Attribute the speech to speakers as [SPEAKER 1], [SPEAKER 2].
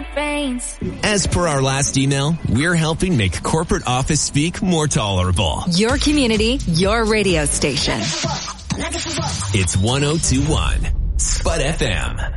[SPEAKER 1] veins.
[SPEAKER 2] As per our last email, we're helping make corporate office speak more tolerable.
[SPEAKER 3] Your community, your radio station.
[SPEAKER 2] It's 1021 Spud FM.